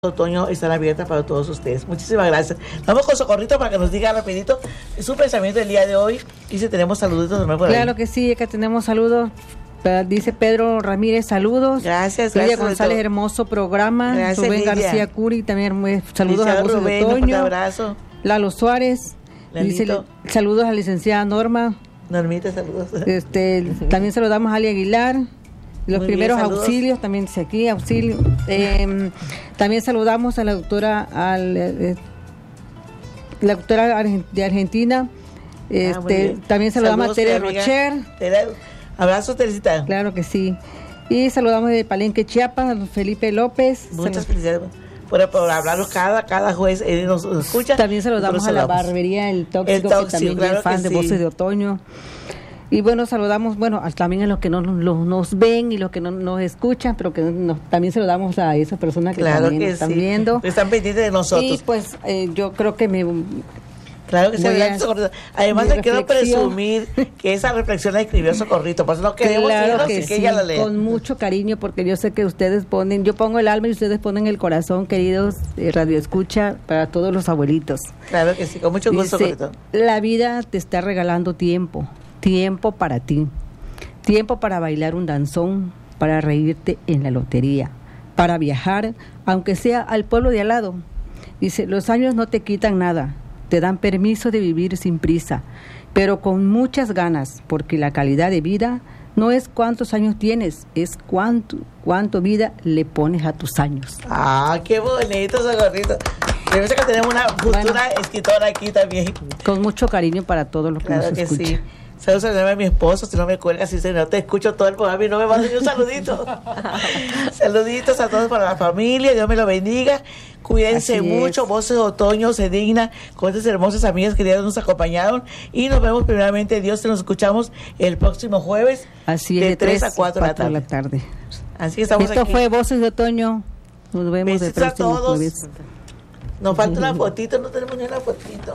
Otoño están abiertas para todos ustedes. Muchísimas gracias. Vamos con Socorrito para que nos diga rapidito su pensamiento del día de hoy. Y si tenemos saluditos de nuevo. Claro que sí, acá tenemos saludos. Dice Pedro Ramírez, saludos. Gracias, Lidia gracias. González, hermoso programa. Gracias, Rubén Lidia. García Curi, también saludos a Voces Rubén, de un Otoño. abrazo. Lalo Suárez, dice saludos a la licenciada Norma. Normita, saludos. También saludamos a Ali Aguilar. Los Muy primeros bien, auxilios, también dice aquí, auxilio. También saludamos a la doctora, de Argentina. También saludamos a Tere Rocher. Abrazos, Teresita. Claro que sí. Y saludamos de Palenque, Chiapas, a Felipe López. Muchas felicidades por hablarnos cada jueves. Nos escucha. También saludamos a la barbería El Tóxico, que también claro es fan de Voces de Otoño. Y bueno, saludamos, también a los que nos ven y los que no nos escuchan, pero que también saludamos a esas personas que también están viendo. Están pendientes de nosotros. Y pues yo creo que Claro que sí. Además, le quiero presumir que esa reflexión la escribió Socorrito, por eso no queremos claro que ella la lea. Con mucho cariño, porque yo sé que ustedes yo pongo el alma y ustedes ponen el corazón, queridos Radio Escucha, para todos los abuelitos. Claro que sí, con mucho gusto, Socorrito. La vida te está regalando tiempo para ti, tiempo para bailar un danzón, para reírte en la lotería, para viajar, aunque sea al pueblo de al lado. Dice, los años no te quitan nada, te dan permiso de vivir sin prisa, pero con muchas ganas, porque la calidad de vida no es cuántos años tienes, es cuánto vida le pones a tus años. Ah, qué bonito, Socorrito. Yo sé que tenemos una futura escritora aquí también. Con mucho cariño para todos los que nos escuchan. Sí. Saludos a mi esposo, si no me cuelga, si no te escucho todo el programa y no me va a dar un saludito. Saluditos a todos para la familia, Dios me lo bendiga. Cuídense mucho, Voces de Otoño se digna con estas hermosas amigas que ya nos acompañaron. Y nos vemos primeramente, Dios, nos escuchamos el próximo jueves. Así es, de 3 a 4 de la tarde. Así que estamos Esto aquí. Fue Voces de Otoño. Nos vemos el próximo jueves. Nos falta una fotito, no tenemos ni una fotito.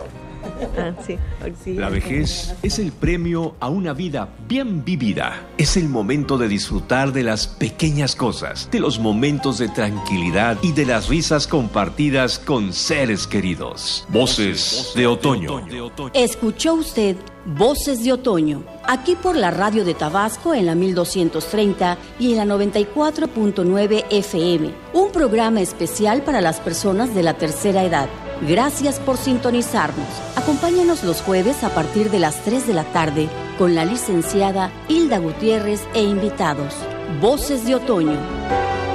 La vejez es el premio a una vida bien vivida. Es el momento de disfrutar de las pequeñas cosas, de los momentos de tranquilidad y de las risas compartidas con seres queridos. Voces de Otoño. Escuchó usted Voces de Otoño, aquí por la radio de Tabasco en la 1230 y en la 94.9 FM. Un programa especial para las personas de la tercera edad. Gracias por sintonizarnos. Acompáñanos los jueves a partir de las 3 de la tarde con la licenciada Hilda Gutiérrez e invitados. Voces de Otoño.